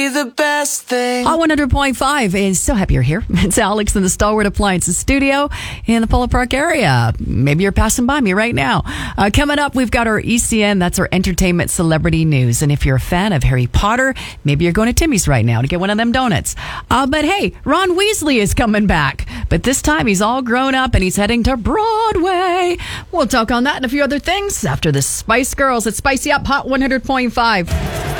be the best thing. Hot 100.5 is so happy you're here. It's Alex in the Stalwart Appliances studio in the Polo Park area. Maybe you're passing by me right now. Coming up, we've got our ECN. That's our entertainment celebrity news. And if you're a fan of Harry Potter, maybe you're going to Timmy's right now to get one of them donuts. But hey, Ron Weasley is coming back. But this time he's all grown up and he's heading to Broadway. We'll talk on that and a few other things after the Spice Girls. It's Spicy Up Hot 100.5.